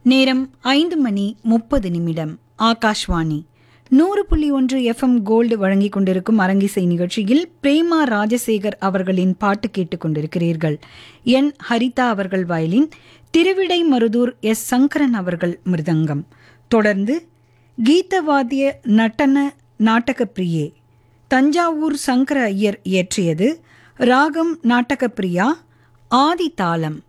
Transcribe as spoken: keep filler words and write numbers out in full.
நேரம் ஐந்து மணி முப்பது நிமிடம். ஆகாஷ்வாணி நூறு புள்ளி ஒன்று எஃப்எம் கோல்டு வழங்கிக் கொண்டிருக்கும் அரங்கிசை நிகழ்ச்சியில் பிரேமா ராஜசேகர் அவர்களின் பாட்டு கேட்டுக் கொண்டிருக்கிறீர்கள். என் ஹரிதா அவர்கள் வயலின், திருவிடை மருதூர் எஸ் சங்கரன் அவர்கள் மிருதங்கம். தொடர்ந்து கீதவாத்திய நடன நாடகப்பிரியே, தஞ்சாவூர் சங்கர ஐயர் இயற்றியது. ராகம் நாடகப்பிரியா, ஆதி தாளம்.